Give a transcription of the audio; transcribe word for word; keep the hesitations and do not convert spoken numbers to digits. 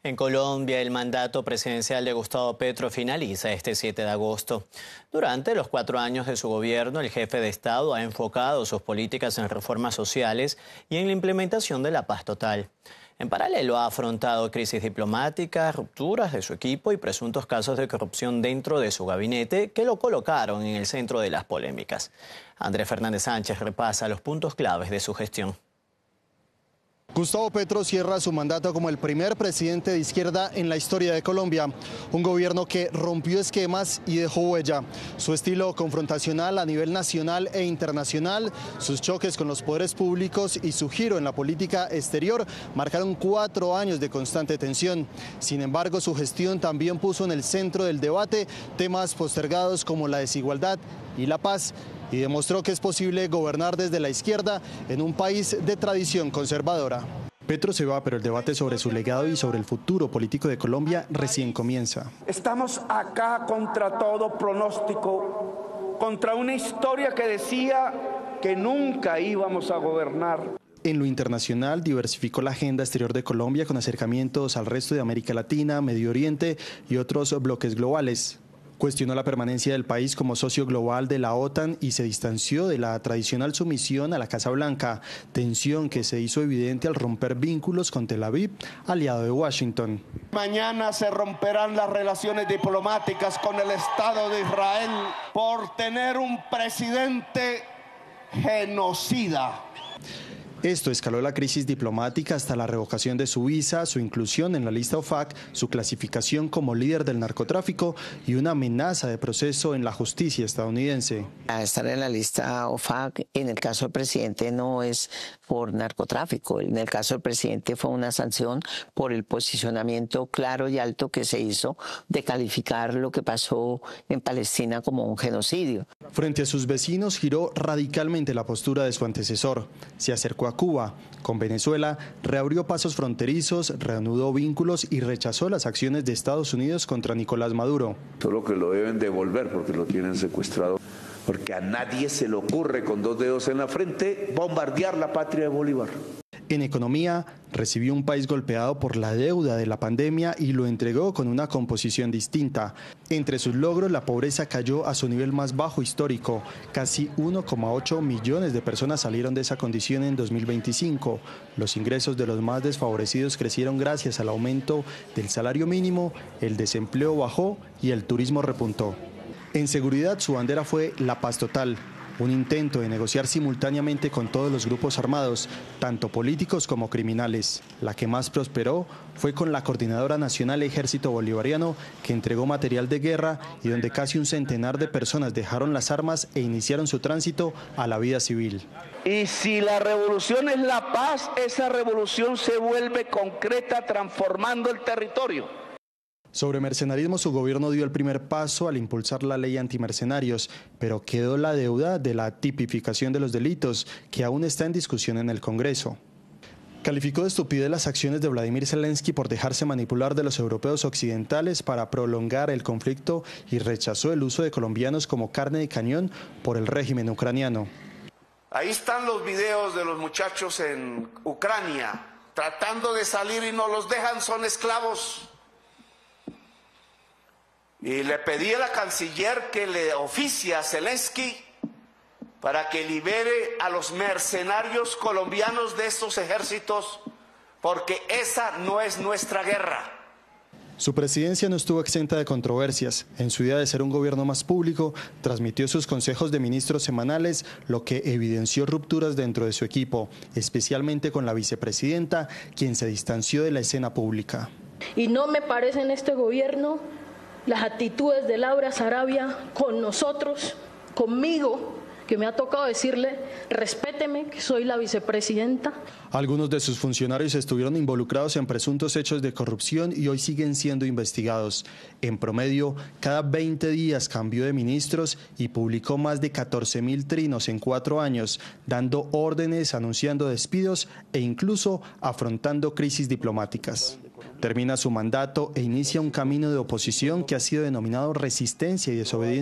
En Colombia, el mandato presidencial de Gustavo Petro finaliza este siete de agosto. Durante los cuatro años de su gobierno, el jefe de Estado ha enfocado sus políticas en reformas sociales y en la implementación de la paz total. En paralelo, ha afrontado crisis diplomáticas, rupturas de su equipo y presuntos casos de corrupción dentro de su gabinete que lo colocaron en el centro de las polémicas. Andrés Fernández Sánchez repasa los puntos claves de su gestión. Gustavo Petro cierra su mandato como el primer presidente de izquierda en la historia de Colombia. Un gobierno que rompió esquemas y dejó huella. Su estilo confrontacional a nivel nacional e internacional, sus choques con los poderes públicos y su giro en la política exterior marcaron cuatro años de constante tensión. Sin embargo, su gestión también puso en el centro del debate temas postergados como la desigualdad y la paz, y demostró que es posible gobernar desde la izquierda en un país de tradición conservadora. Petro se va, pero el debate sobre su legado y sobre el futuro político de Colombia recién comienza. Estamos acá contra todo pronóstico, contra una historia que decía que nunca íbamos a gobernar. En lo internacional, diversificó la agenda exterior de Colombia con acercamientos al resto de América Latina, Medio Oriente y otros bloques globales. Cuestionó la permanencia del país como socio global de la OTAN y se distanció de la tradicional sumisión a la Casa Blanca, tensión que se hizo evidente al romper vínculos con Tel Aviv, aliado de Washington. Mañana se romperán las relaciones diplomáticas con el Estado de Israel por tener un presidente genocida. Esto escaló la crisis diplomática hasta la revocación de su visa, su inclusión en la lista O F A C, su clasificación como líder del narcotráfico y una amenaza de proceso en la justicia estadounidense. A estar en la lista O F A C, en el caso del presidente no es por narcotráfico, en el caso del presidente fue una sanción por el posicionamiento claro y alto que se hizo de calificar lo que pasó en Palestina como un genocidio. Frente a sus vecinos giró radicalmente la postura de su antecesor. Se acercó a Cuba. Con Venezuela reabrió pasos fronterizos, reanudó vínculos y rechazó las acciones de Estados Unidos contra Nicolás Maduro. Solo que lo deben devolver porque lo tienen secuestrado. Porque a nadie se le ocurre con dos dedos en la frente bombardear la patria de Bolívar. En economía, recibió un país golpeado por la deuda de la pandemia y lo entregó con una composición distinta. Entre sus logros, la pobreza cayó a su nivel más bajo histórico. Casi uno coma ocho millones de personas salieron de esa condición en dos mil veinticinco. Los ingresos de los más desfavorecidos crecieron gracias al aumento del salario mínimo, el desempleo bajó y el turismo repuntó. En seguridad, su bandera fue la paz total. Un intento de negociar simultáneamente con todos los grupos armados, tanto políticos como criminales. La que más prosperó fue con la Coordinadora Nacional Ejército Bolivariano, que entregó material de guerra y donde casi un centenar de personas dejaron las armas e iniciaron su tránsito a la vida civil. Y si la revolución es la paz, esa revolución se vuelve concreta transformando el territorio. Sobre mercenarismo, su gobierno dio el primer paso al impulsar la ley antimercenarios, pero quedó la deuda de la tipificación de los delitos, que aún está en discusión en el Congreso. Calificó de estupidez las acciones de Vladimir Zelensky por dejarse manipular de los europeos occidentales para prolongar el conflicto y rechazó el uso de colombianos como carne de cañón por el régimen ucraniano. Ahí están los videos de los muchachos en Ucrania, tratando de salir y no los dejan, son esclavos. Y le pedí a la canciller que le oficie a Zelensky para que libere a los mercenarios colombianos de estos ejércitos, porque esa no es nuestra guerra. Su presidencia no estuvo exenta de controversias. En su idea de ser un gobierno más público, transmitió sus consejos de ministros semanales, lo que evidenció rupturas dentro de su equipo, especialmente con la vicepresidenta, quien se distanció de la escena pública. Y no me parece en este gobierno las actitudes de Laura Sarabia con nosotros, conmigo, que me ha tocado decirle, respéteme, que soy la vicepresidenta. Algunos de sus funcionarios estuvieron involucrados en presuntos hechos de corrupción y hoy siguen siendo investigados. En promedio, cada veinte días cambió de ministros y publicó más de catorce mil trinos en cuatro años, dando órdenes, anunciando despidos e incluso afrontando crisis diplomáticas. Termina su mandato e inicia un camino de oposición que ha sido denominado resistencia y desobediencia.